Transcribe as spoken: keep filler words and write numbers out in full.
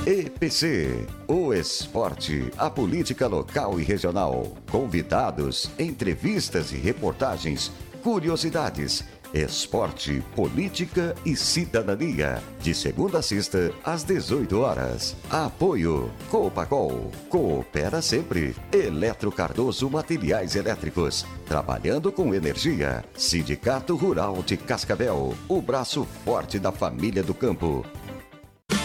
E P C, o esporte, a política local e regional, convidados, entrevistas e reportagens, curiosidades, esporte, política e cidadania. De segunda a sexta, às dezoito horas. Apoio Copacol, coopera sempre. Eletro Cardoso Materiais Elétricos, trabalhando com energia. Sindicato Rural de Cascavel, o braço forte da família do campo.